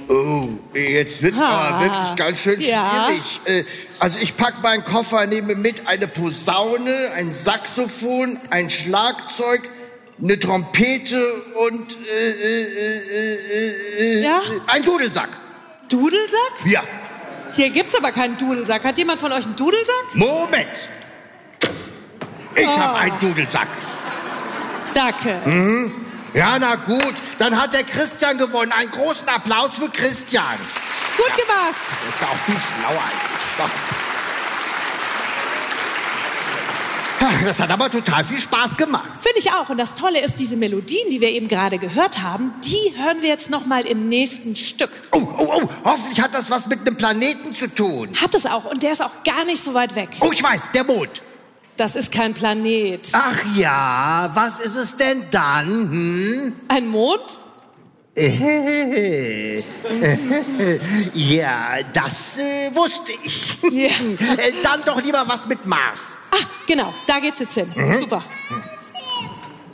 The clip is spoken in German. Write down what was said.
Oh, jetzt wird's aber wirklich ganz schön schwierig. Also ich pack meinen Koffer, nehme mit eine Posaune, ein Saxophon, ein Schlagzeug, eine Trompete und ein Dudelsack. Dudelsack? Ja. Hier gibt's aber keinen Dudelsack. Hat jemand von euch einen Dudelsack? Moment. Ich hab einen Dudelsack. Danke. Ja, na gut. Dann hat der Christian gewonnen. Einen großen Applaus für Christian. Gut gemacht. Der ist ja auch viel schlauer als ich. Doch. Das hat aber total viel Spaß gemacht. Finde ich auch. Und das Tolle ist, diese Melodien, die wir eben gerade gehört haben, die hören wir jetzt noch mal im nächsten Stück. Oh. Hoffentlich hat das was mit einem Planeten zu tun. Hat es auch. Und der ist auch gar nicht so weit weg. Oh, ich weiß, der Mond. Das ist kein Planet. Ach ja, was ist es denn dann? Ein Mond? Ja, das wusste ich. Ja. Dann doch lieber was mit Mars. Ah, genau. Da geht's jetzt hin. Super.